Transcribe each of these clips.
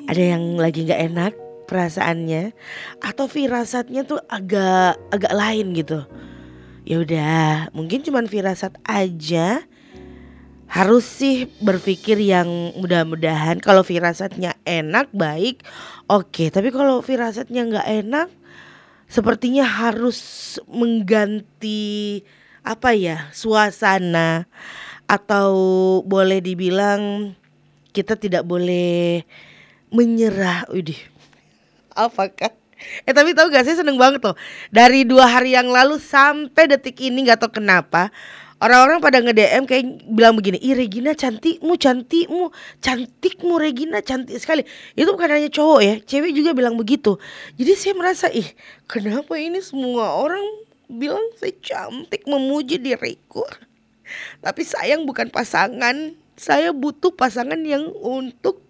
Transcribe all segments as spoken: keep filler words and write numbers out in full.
ada yang lagi nggak enak perasaannya atau firasatnya tuh agak agak lain gitu. Ya udah, mungkin cuman firasat aja. Harus sih berpikir yang mudah-mudahan kalau firasatnya enak baik, oke. Tapi kalau firasatnya nggak enak, sepertinya harus mengganti apa ya suasana atau boleh dibilang kita tidak boleh menyerah. Widih, apakah? Eh tapi tahu gak, saya seneng banget loh. Dari dua hari yang lalu sampai detik ini gak tahu kenapa orang-orang pada nge-D M kayak bilang begini, ih Regina cantikmu, cantikmu, cantikmu Regina, cantik sekali. Itu bukan hanya cowok ya, cewek juga bilang begitu. Jadi saya merasa, ih kenapa ini semua orang bilang saya cantik, memuji diriku. Tapi sayang bukan pasangan. Saya butuh pasangan yang untuk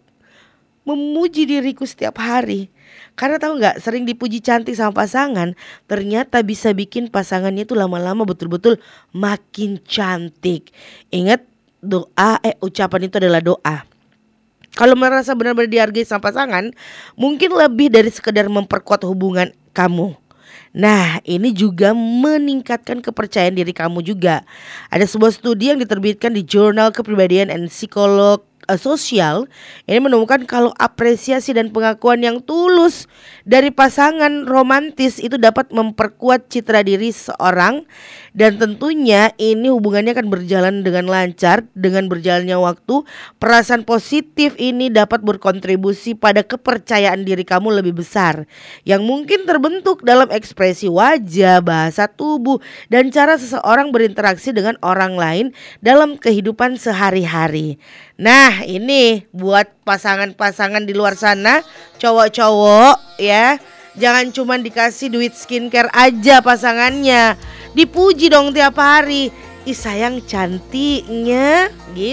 memuji diriku setiap hari. Karena tahu nggak, sering dipuji cantik sama pasangan, ternyata bisa bikin pasangannya itu lama-lama betul-betul makin cantik. Ingat, doa eh ucapan itu adalah doa. Kalau merasa benar-benar dihargai sama pasangan, mungkin lebih dari sekedar memperkuat hubungan kamu. Nah, ini juga meningkatkan kepercayaan diri kamu juga. Ada sebuah studi yang diterbitkan di Jurnal Kepribadian and Psikolog uh, Sosial. Ini menemukan kalau apresiasi dan pengakuan yang tulus dari pasangan romantis itu dapat memperkuat citra diri seorang. Dan tentunya ini hubungannya akan berjalan dengan lancar. Dengan berjalannya waktu, perasaan positif ini dapat berkontribusi pada kepercayaan diri kamu lebih besar, yang mungkin terbentuk dalam ekspresi wajah, bahasa tubuh, dan cara seseorang berinteraksi dengan orang lain dalam kehidupan sehari-hari. Nah, ini buat pasangan-pasangan di luar sana, cowok-cowok ya, jangan cuma dikasih duit skincare aja pasangannya, dipuji dong tiap hari. Ih sayang cantiknya gitu.